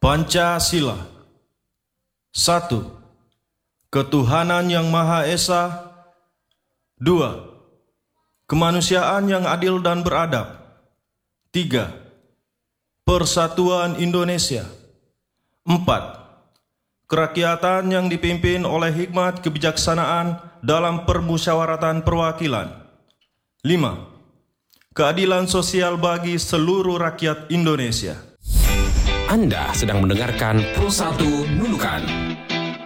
Pancasila. 1. Ketuhanan yang Maha Esa. 2. Kemanusiaan yang adil dan beradab. 3. Persatuan Indonesia. 4. Kerakyatan yang dipimpin oleh hikmat kebijaksanaan dalam permusyawaratan perwakilan. 5. Keadilan sosial bagi seluruh rakyat Indonesia. Anda sedang mendengarkan Pro 1 Nunukan.